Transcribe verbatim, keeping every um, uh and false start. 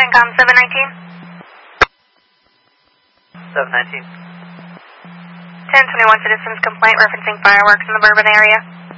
CENTCOM seven nineteen. seven nineteen. ten twenty-one citizens complaint referencing fireworks in the Bourbon area.